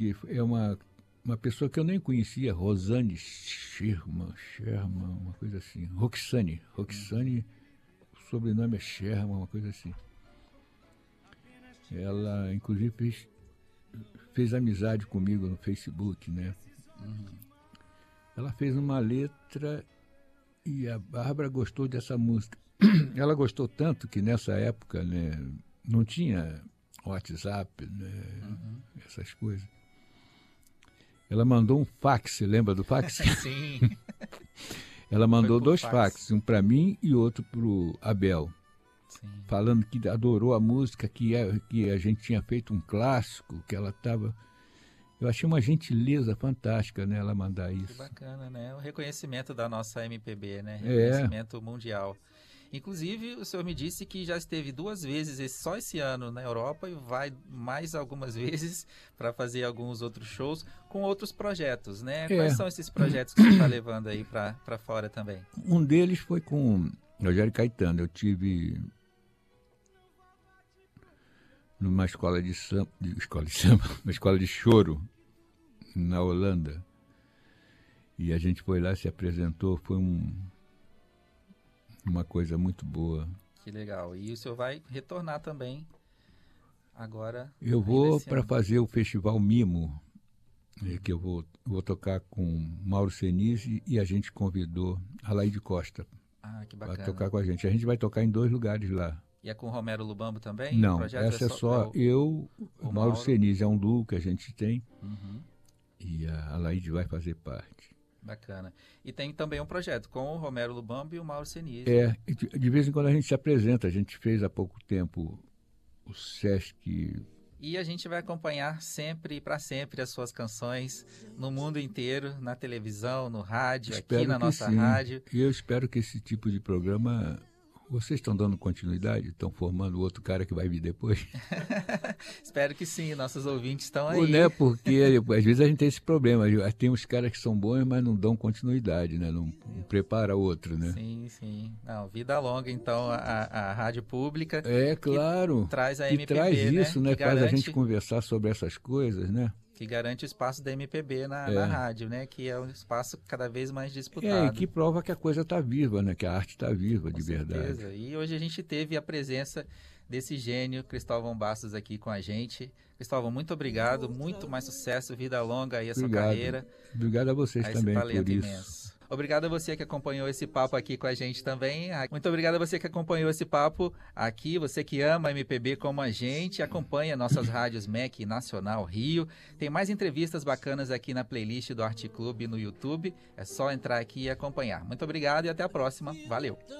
que é uma pessoa que eu nem conhecia, Rosane Sherman, uma coisa assim. Roxane, o sobrenome é Sherman, uma coisa assim. Ela, inclusive, fez amizade comigo no Facebook, né? Ela fez uma letra e a Bárbara gostou dessa música. Ela gostou tanto que nessa época, né, não tinha WhatsApp, né, essas coisas. Ela mandou um fax, lembra do fax? Sim. Ela mandou dois faxes, um para mim e outro para o Abel. Sim. Falando que adorou a música, que a gente tinha feito um clássico, que ela estava... Eu achei uma gentileza fantástica, né, ela mandar isso. Que bacana, né? O reconhecimento da nossa MPB, né? Reconhecimento mundial. Inclusive, o senhor me disse que já esteve 2 vezes, só esse ano, na Europa, e vai mais algumas vezes para fazer alguns outros shows com outros projetos, né? Quais são esses projetos que você está levando aí para fora também? Um deles foi com Rogério Caetano. Eu tive numa escola de samba, uma escola de choro na Holanda. E a gente foi lá, se apresentou, foi uma coisa muito boa. Que legal. E o senhor vai retornar também agora? Eu vou para fazer o Festival Mimo, que eu vou tocar com Mauro Senise, e a gente convidou a Laide Costa para tocar com a gente. A gente vai tocar em 2 lugares lá. E é com o Romero Lubambo também? Não, essa é só eu, o Mauro Senise, é um duo que a gente tem, e a Laide vai fazer parte. Bacana. E tem também um projeto com o Romero Lubambo e o Mauro Senise. De vez em quando a gente se apresenta. A gente fez há pouco tempo o Sesc. E a gente vai acompanhar sempre e para sempre as suas canções no mundo inteiro, na televisão, no rádio, aqui na nossa rádio. E eu espero que esse tipo de programa... Vocês estão dando continuidade? Estão formando outro cara que vai vir depois? Espero que sim, nossos ouvintes estão aí. Né? Porque às vezes a gente tem esse problema. Tem uns caras que são bons, mas não dão continuidade, né? Não prepara outro, né? Sim, sim. Não, vida longa, então, a rádio pública. Claro. Que traz a MPB, traz isso, né? Garante, faz a gente conversar sobre essas coisas, né? Que garante o espaço da MPB na rádio, né? Que é um espaço cada vez mais disputado. E que prova que a coisa está viva, né? Que a arte está viva, de certeza. Verdade. E hoje a gente teve a presença desse gênio, Cristóvão Bastos, aqui com a gente. Cristóvão, muito obrigado, muito mais sucesso, vida longa aí a sua carreira. Obrigado a vocês também por isso. Imenso. Obrigado a você que acompanhou esse papo aqui com a gente também. Muito obrigado a você que acompanhou esse papo aqui, você que ama a MPB como a gente, acompanha nossas rádios MEC Nacional Rio. Tem mais entrevistas bacanas aqui na playlist do Arte Clube no YouTube. É só entrar aqui e acompanhar. Muito obrigado e até a próxima. Valeu!